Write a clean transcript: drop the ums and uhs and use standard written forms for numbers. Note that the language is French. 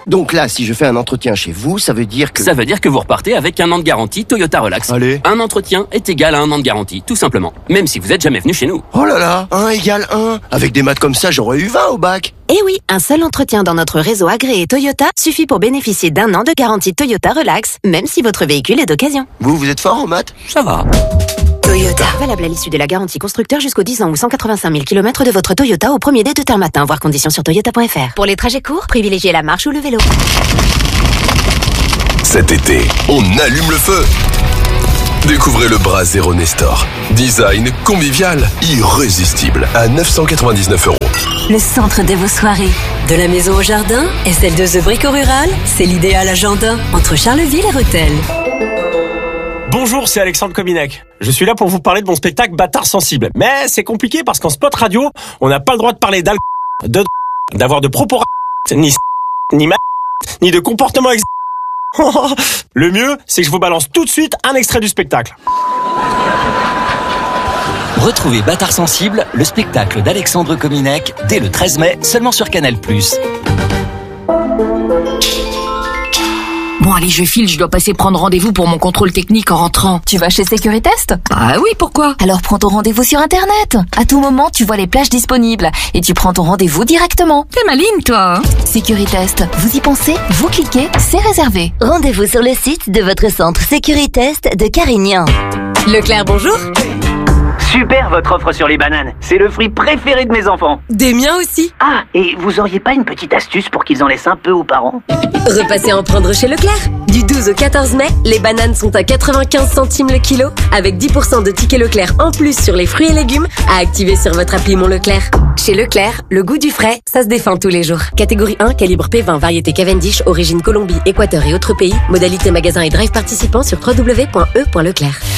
Donc là, si je fais un entretien chez vous, ça veut dire que... Ça veut dire que vous repartez avec 1 an de garantie Toyota Relax. Allez. Un entretien est égal à 1 an de garantie, tout simplement. Même si vous êtes jamais venu chez nous. Oh là là, 1 égale 1. Avec des maths comme ça, j'aurais eu 20 au bac. Eh oui, un seul entretien dans notre réseau agréé Toyota suffit pour bénéficier d'1 an de garantie Toyota Relax, même si votre véhicule est d'occasion. Vous êtes fort en maths? Ça va. Toyota. Valable à l'issue de la garantie constructeur jusqu'aux 10 ans ou 185 000 km de votre Toyota au premier dé de terre matin. Voir conditions sur toyota.fr. Pour les trajets courts, privilégiez la marche ou le vélo. Cet été, on allume le feu. Découvrez le Bra Zero Nestor. Design convivial, irrésistible, à 999 €. Le centre de vos soirées. De la maison au jardin et celle de The Brico Rural, c'est l'idéal agendin entre Charleville et Rethel. Bonjour, c'est Alexandre Kominek. Je suis là pour vous parler de mon spectacle Bâtard sensible. Mais c'est compliqué parce qu'en spot radio, on n'a pas le droit de parler d'avoir de propos ni ni de comportement Le mieux, c'est que je vous balance tout de suite un extrait du spectacle. Retrouvez Bâtard sensible, le spectacle d'Alexandre Kominek, dès le 13 mai, seulement sur Canal+. Bon allez, je file, je dois passer prendre rendez-vous pour mon contrôle technique en rentrant. Tu vas chez Sécuritest ? Ah oui, pourquoi ? Alors prends ton rendez-vous sur Internet. À tout moment, tu vois les plages disponibles et tu prends ton rendez-vous directement. T'es maligne, toi. Sécuritest, vous y pensez, vous cliquez, c'est réservé. Rendez-vous sur le site de votre centre Sécuritest de Carignan. Leclerc, bonjour. Super votre offre sur les bananes. C'est le fruit préféré de mes enfants. Des miens aussi. Ah, et vous auriez pas une petite astuce pour qu'ils en laissent un peu aux parents ? Repassez en prendre chez Leclerc. Du 12 au 14 mai, les bananes sont à 95 centimes le kilo, avec 10% de tickets Leclerc en plus sur les fruits et légumes à activer sur votre appli Mon Leclerc. Chez Leclerc, le goût du frais, ça se défend tous les jours. Catégorie 1, calibre P20, variété Cavendish, origine Colombie, Équateur et autres pays. Modalité magasin et drive participant sur www.e.leclerc.